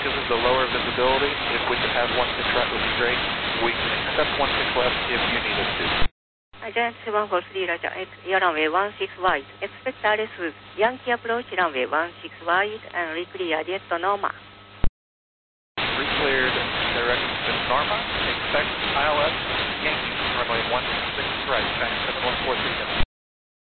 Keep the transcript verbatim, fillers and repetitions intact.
because of the lower visibility, if we could have one six right would be great. We can accept one six left if you need us to. Giant seven four three, Roger. Air runway one six wide. Expect R S Yankee approach runway one six wide and re-cleared yet Norma. Re-cleared direct to Norma. Expect I L S Yankee runway one six right. China seven one four three.